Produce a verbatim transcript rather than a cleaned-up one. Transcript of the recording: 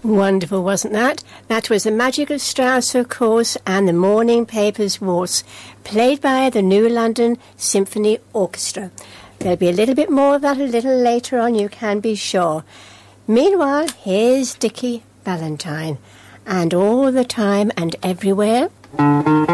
Wonderful, wasn't that? That was The Magic of Strauss, of course, and the Morning Papers Waltz, played by the New London Symphony Orchestra. There'll be a little bit more of that a little later on, you can be sure. Meanwhile, here's Dickie Valentine, and all the time and everywhere.